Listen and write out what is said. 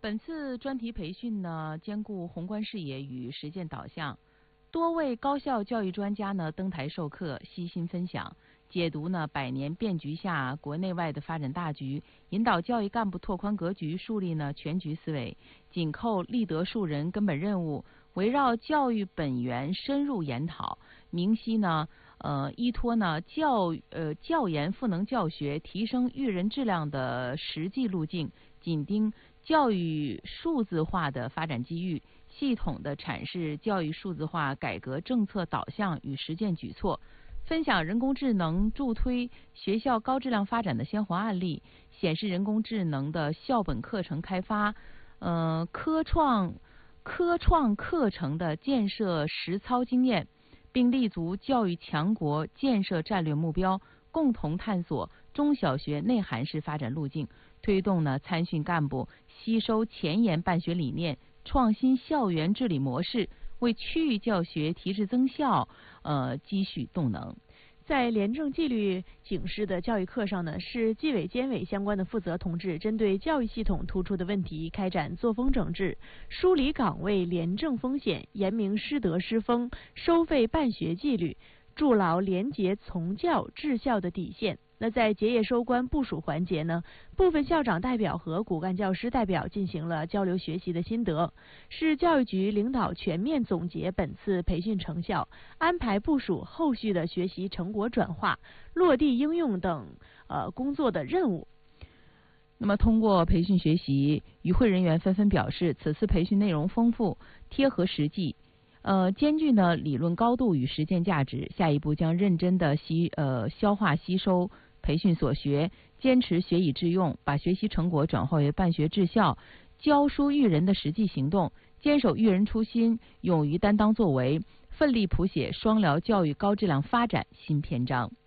本次专题培训呢，兼顾宏观视野与实践导向，多位高校教育专家呢登台授课，悉心分享，解读呢百年变局下国内外的发展大局，引导教育干部拓宽格局，树立呢全局思维，紧扣立德树人根本任务，围绕教育本源深入研讨，明晰呢依托呢教研赋能教学，提升育人质量的实际路径，紧盯教育数字化的发展机遇，系统地阐释教育数字化改革政策导向与实践举措，分享人工智能助推学校高质量发展的鲜活案例，显示人工智能的校本课程开发，科创课程的建设实操经验，并立足教育强国建设战略目标，共同探索中小学内涵式发展路径，推动呢参训干部吸收前沿办学理念，创新校园治理模式，为区域教学提质增效积蓄动能。 在廉政纪律警示的教育课上呢，市纪委监委相关的负责同志针对教育系统突出的问题开展作风整治，梳理岗位廉政风险，严明师德师风、收费办学纪律，筑牢廉洁从教治校的底线。那在结业收官部署环节呢，部分校长代表和骨干教师代表进行了交流学习的心得。市教育局领导全面总结本次培训成效，安排部署后续的学习成果转化、落地应用等工作的任务。 那么通过培训学习，与会人员纷纷表示，此次培训内容丰富、贴合实际。兼具呢理论高度与实践价值，下一步将认真的消化吸收培训所学，坚持学以致用，把学习成果转化为办学治校、教书育人的实际行动，坚守育人初心，勇于担当作为，奋力谱写双疗教育高质量发展新篇章。